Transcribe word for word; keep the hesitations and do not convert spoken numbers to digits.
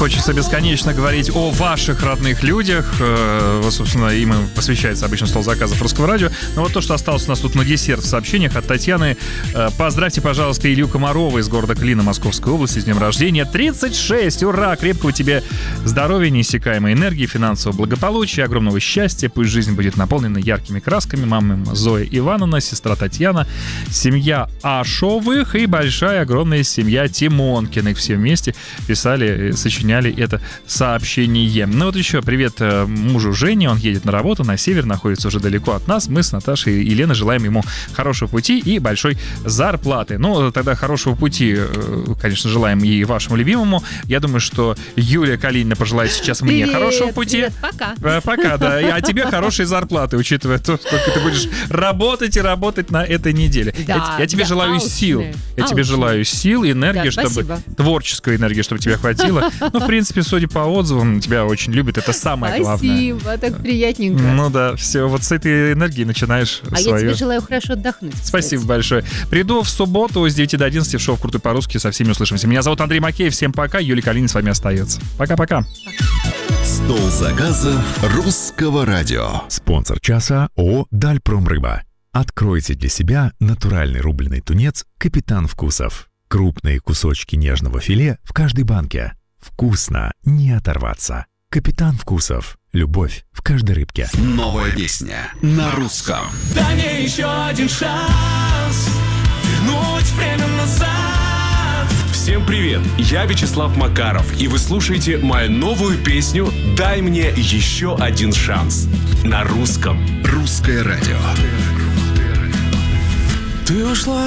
хочется бесконечно говорить о ваших родных людях. Вот, собственно, им посвящается обычно стол заказов Русского радио. Но вот то, что осталось у нас тут на десерт в сообщениях от Татьяны. Поздравьте, пожалуйста, Илью Комарова из города Клина Московской области с днем рождения. тридцать шесть! Ура! Крепкого тебе здоровья, неиссякаемой энергии, финансового благополучия, огромного счастья. Пусть жизнь будет наполнена яркими красками. Мама Зоя Ивановна, сестра Татьяна, семья Ашовых и большая, огромная семья Тимонкиных. Все вместе писали, сочиняли это сообщение. Ну вот еще привет мужу Жене. Он едет на работу на север, находится уже далеко от нас. Мы с Наташей и Еленой желаем ему хорошего пути и большой зарплаты. Ну, тогда хорошего пути, конечно, желаем и вашему любимому. Я думаю, что Юлия Калинина пожелает сейчас мне Привет, хорошего пути. Привет, пока. Пока, да. А тебе хорошей зарплаты, учитывая то, сколько ты будешь работать и работать на этой неделе. Да, я, я тебе да, желаю алчные, сил. Я алчные. тебе желаю сил, энергии, Да, чтобы спасибо. творческой энергии, чтобы тебе хватило. Ну, в принципе, судя по отзывам, тебя очень любят. Это самое главное. Спасибо, так приятненько. Ну да, все, вот с этой энергией начинаешь а свою. я тебе желаю хорошо отдохнуть. кстати. Спасибо большое. Приду в субботу с девяти до одиннадцати в шоу «Крутой по-русски». Со всеми услышимся. Меня зовут Андрей Макеев. Всем пока. Юлия Калинина с вами остается. Пока-пока. Стол заказов Русского радио. Спонсор часа ООО «Дальпромрыба». Откройте для себя натуральный рубленый тунец «Капитан Вкусов». Крупные кусочки нежного филе в каждой банке. Вкусно, не оторваться. «Капитан Вкусов». Любовь в каждой рыбке. Новая песня на русском. Дай мне еще один шанс вернуть время назад. Всем привет, я Вячеслав Макаров, и вы слушаете мою новую песню «Дай мне еще один шанс» на русском. Русское радио. Ты ушла